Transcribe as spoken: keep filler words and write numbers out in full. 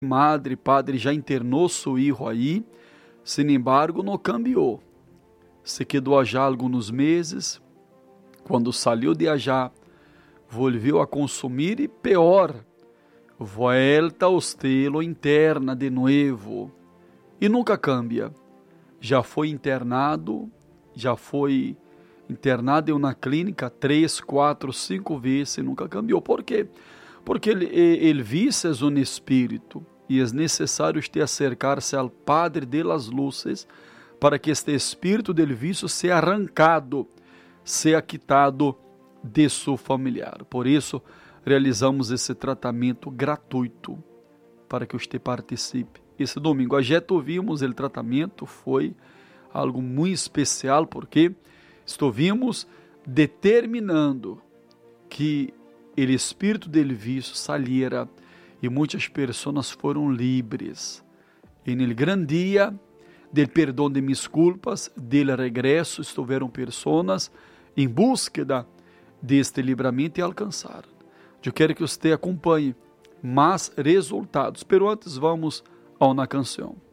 madre, padre já internou seu filho aí, sin embargo, não cambiou. Se quedou allá alguns meses, quando saiu de allá, volviu a consumir e pior, volta ao estilo interna de novo e nunca cambia. Já foi internado, já foi internado em uma clínica três, quatro, cinco vezes e nunca cambiou. Por quê? Porque ele, ele vício é um espírito e é necessário este acercar-se ao Padre de las Luces para que este espírito del vício seja arrancado, seja quitado de seu familiar. Por isso, realizamos esse tratamento gratuito para que você participe. Esse domingo, a gente ouvimos o tratamento, foi algo muito especial, porque estivemos determinando que o espírito del vício saliera e muitas pessoas foram livres. E no grande dia del perdão de mis culpas, del regresso, estiveram pessoas em búsqueda deste livramento e alcançaram. Eu quero que você acompanhe mais resultados. Pero antes vamos a uma canção.